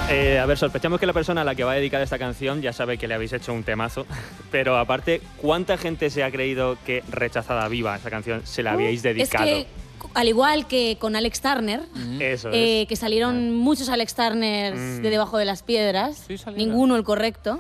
A ver, sospechamos que la persona a la que va a dedicar esta canción ya sabe que le habéis hecho un temazo, pero aparte, ¿cuánta gente se ha creído que Rechazada Viva, esa canción, se la habíais dedicado? Es que, al igual que con Alex Turner, Eso es. que salieron muchos Alex Turners de debajo de las piedras, Sí, salieron. ninguno el correcto,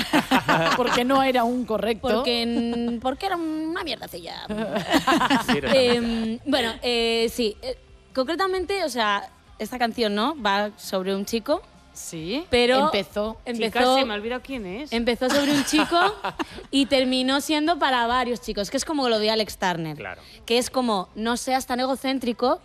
Porque no era un correcto. porque era una mierdacilla. Sí, Bueno, sí, concretamente, o sea, esta canción, ¿no? Va sobre un chico, Sí, pero empezó. Chicas, se me ha olvidado quién es. empezó sobre un chico y terminó siendo para varios chicos, que es como lo de Alex Turner. Claro. Que es como, no seas tan egocéntrico,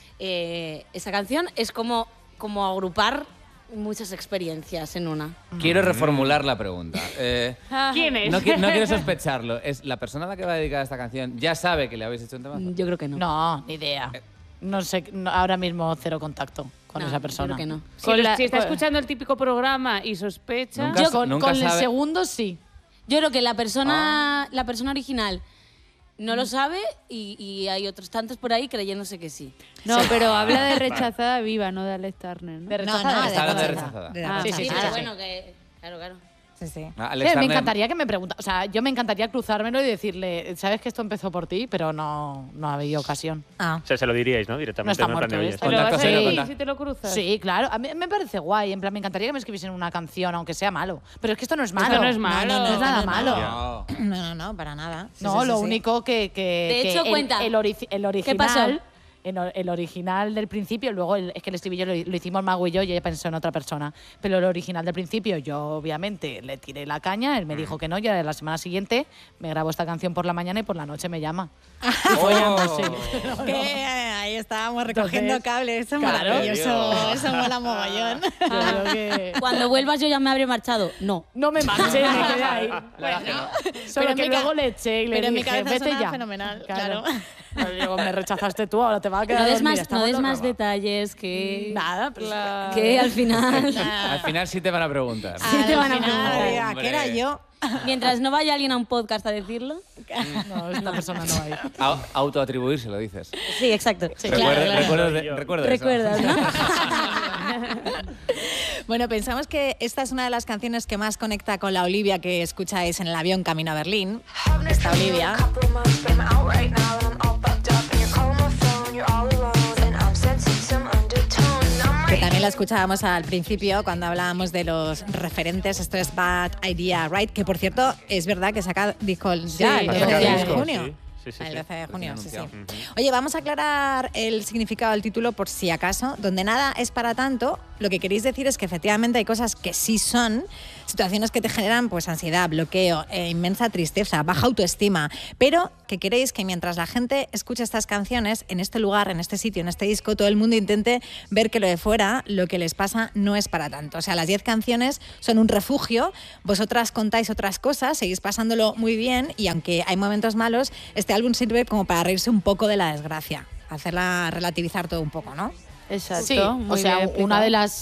esa canción es como agrupar muchas experiencias en una. Quiero reformular la pregunta. ¿Quién es? No quiero sospecharlo. ¿Es la persona a la que va a dedicar esta canción ya sabe que le habéis hecho un temazo? Yo creo que no. No, ni idea. No sé, ahora mismo cero contacto con No, esa yo persona. creo que no. Si está escuchando el típico programa y sospecha... Nunca- Con nunca el sabe- segundo sí. Yo creo que la persona original no lo sabe y hay otros tantos por ahí creyéndose que sí. No, pero habla de Rechazada Viva, no de Alex Turner, ¿no? De No, rechazada. no, Está hablando de rechazada. Rechazada. Sí, sí, sí, pero sí. bueno, que... Claro. Sí, sí. Alex Me Turner- encantaría que me preguntara, o sea, yo me encantaría cruzármelo y decirle, sabes que esto empezó por ti, pero no ha habido ocasión. Ah. O sea, se lo diríais, ¿no? Directamente. No está en plan de, muerto, oye, ¿Te lo vas Contacto a cero, decir contacto. si te lo cruzas? Sí, claro, a mí me parece guay, en plan, me encantaría que me escribiesen una canción, aunque sea malo. Pero es que esto no es malo. Esto no es malo. No es nada malo. No. No, para nada. Sí, No, sí, lo sí, sí. único que De hecho, el, cuenta. el original, ¿Qué pasó? El original del principio, luego es que el estribillo lo hicimos Mago y yo y ella pensó en otra persona. Pero el original del principio, yo obviamente le tiré la caña, él me dijo que no, y a la semana siguiente me grabó esta canción por la mañana y por la noche me llama. Y follamos, sí. Que ahí estábamos recogiendo Entonces, cables, eso es claro. maravilloso, eso mola mogollón. Yo creo que... Cuando vuelvas yo ya me habré marchado. No. No me marché, me quedé ahí. Solo en que mi luego ca- le eché y le pero en mi dije, cabeza vete suena ya. fenomenal, claro. Pero digo, me rechazaste tú, ahora te va a quedar No des dormida, más, estamos locos. detalles que... Nada, pues... Que al final... Al final sí te van a preguntar. Sí te van a Al final, preguntar. diga, ¿qué era yo? Mientras no vaya alguien a un podcast a decirlo. No, esta persona no va a ir. Autoatribuirse, lo dices. Sí, exacto. Recuerdas eso. ¿Recuerdas, no? Bueno, pensamos que esta es una de las canciones que más conecta con la Olivia que escucháis en el avión camino a Berlín. Esta Olivia. Que también la escuchábamos al principio cuando hablábamos de los referentes. Esto es Bad Idea, Right? Que por cierto, es verdad que saca disco ya el Ha 12 sacado de disco, junio. Sí, sí, El sí. 12 de junio, sí, sí. anunciado. Oye, vamos a aclarar el significado del título por si acaso. Donde nada es para tanto, lo que queréis decir es que efectivamente hay cosas que sí son, situaciones que te generan pues ansiedad, bloqueo, inmensa tristeza, baja autoestima, pero que queréis que mientras la gente escucha estas canciones, en este lugar, en este sitio, en este disco, todo el mundo intente ver que lo de fuera, lo que les pasa, no es para tanto. O sea, las 10 canciones son un refugio, vosotras contáis otras cosas, seguís pasándolo muy bien y aunque hay momentos malos, este álbum sirve como para reírse un poco de la desgracia, hacerla relativizar todo un poco, ¿no? Exacto. Sí, muy o sea, bien una explicado.